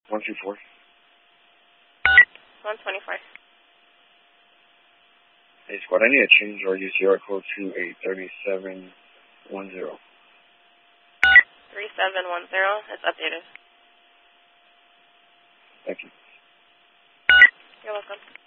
124. 125. Hey, squad, I need to change our UCR code to a 3710. 3710. It's updated. Thank you. You're welcome.